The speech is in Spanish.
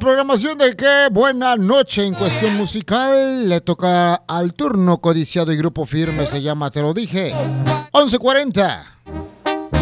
programación de Qué Buena Noche. En cuestión musical le toca al turno codiciado y grupo firme, se llama Te Lo Dije. 11:40.